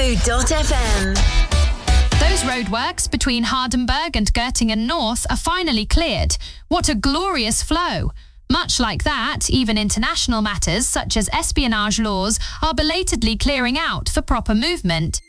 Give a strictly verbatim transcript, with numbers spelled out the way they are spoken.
Zoo dot F M. Those roadworks between Hardenberg and Göttingen North are finally cleared. What a glorious flow! Much like that, even international matters such as espionage laws are belatedly clearing out for proper movement.